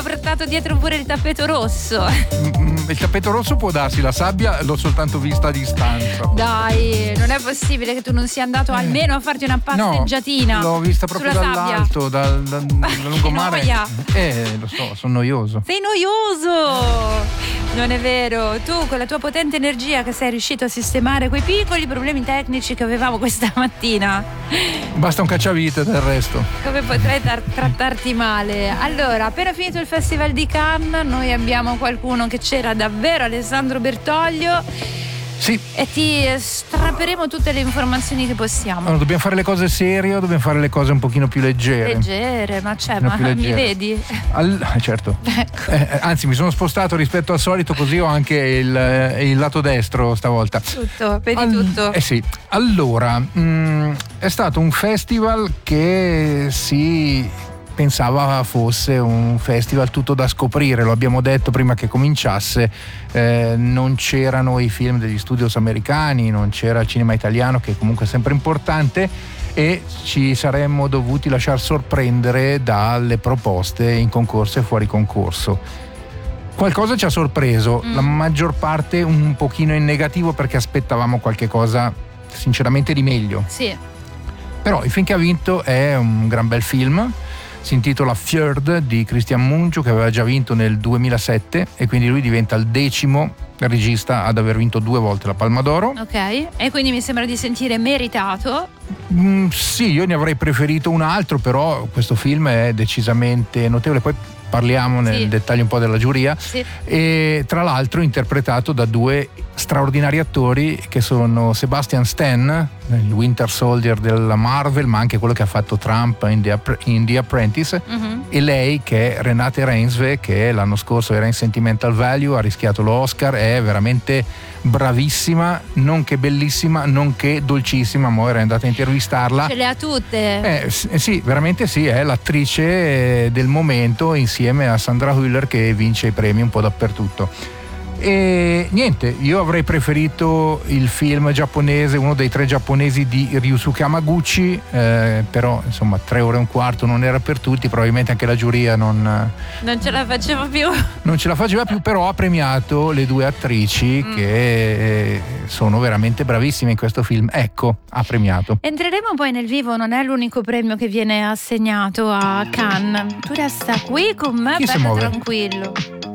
portato dietro pure il tappeto rosso. Il tappeto rosso può darsi, la sabbia l'ho soltanto vista a distanza. Dai, non è possibile che tu non sia andato almeno a farti una passeggiatina. No, l'ho vista proprio sulla dall'alto, dal lungomare. Lo so, sono noioso. Sei noioso! Non è vero, tu con la tua potente energia che sei riuscito a sistemare quei piccoli problemi tecnici che avevamo questa mattina. Basta un cacciavite del resto. Come potrei trattarti male? Allora, appena finito il Festival di Cannes, noi abbiamo qualcuno che c'era davvero, Alessandro Bertoglio. Sì. E ti strapperemo tutte le informazioni che possiamo. Allora, dobbiamo fare le cose serie o dobbiamo fare le cose un pochino più leggere? Leggere, ma mi vedi? Certo. Ecco. Anzi, mi sono spostato rispetto al solito, così ho anche il lato destro stavolta. Tutto, vedi tutto. Sì. Allora, è stato un festival che pensava fosse un festival tutto da scoprire, lo abbiamo detto prima che cominciasse, non c'erano i film degli studios americani, non c'era il cinema italiano, che comunque è sempre importante, e ci saremmo dovuti lasciar sorprendere dalle proposte in concorso e fuori concorso. Qualcosa ci ha sorpreso, la maggior parte un pochino in negativo, perché aspettavamo qualche cosa sinceramente di meglio. Sì. Però il film che ha vinto è un gran bel film. Si intitola Fjord, di Christian Mungiu, che aveva già vinto nel 2007, e quindi lui diventa il 10° regista ad aver vinto 2 volte la Palma d'Oro. Ok, e quindi mi sembra di sentire meritato. Sì, io ne avrei preferito un altro, però questo film è decisamente notevole. Poi parliamo nel dettaglio un po' della giuria. Sì. E tra l'altro interpretato da 2 straordinari attori, che sono Sebastian Stan, il Winter Soldier della Marvel, ma anche quello che ha fatto Trump in The Apprentice, e lei, che è Renate Reinsve, che l'anno scorso era in Sentimental Value, ha rischiato l'Oscar, è veramente bravissima, nonché bellissima, nonché dolcissima. Mo' era andata a intervistarla. Ce le ha tutte. Sì, veramente sì, è l'attrice del momento, insieme a Sandra Hüller, che vince i premi un po' dappertutto. E niente, io avrei preferito il film giapponese, uno dei 3 giapponesi di Ryusuke Hamaguchi, però insomma 3 ore e un quarto non era per tutti, probabilmente anche la giuria non ce la faceva più. Non ce la faceva più, però ha premiato le 2 attrici che sono veramente bravissime in questo film. Ecco, ha premiato. Entreremo poi nel vivo, non è l'unico premio che viene assegnato a Cannes. Tu resta qui con me, bello tranquillo.